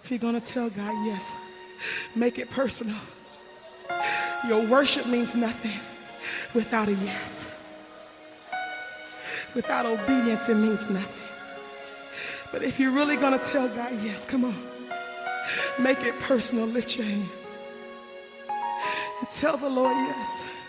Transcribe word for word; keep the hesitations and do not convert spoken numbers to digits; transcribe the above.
If you're going to tell God yes, make it personal. Your worship means nothing without a yes. Without obedience, it means nothing. But if you're really going to tell God yes, come on. Make it personal. Lift your hands. And tell the Lord yes.